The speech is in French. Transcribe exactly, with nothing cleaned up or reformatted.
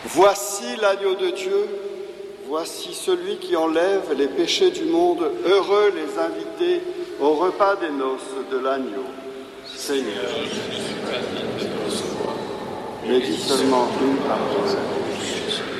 Voici l'agneau de Dieu, voici celui qui enlève les péchés du monde. Heureux les invités au repas des noces de l'agneau. Seigneur, je ne suis pas digne de te recevoir, mais dis seulement une parole.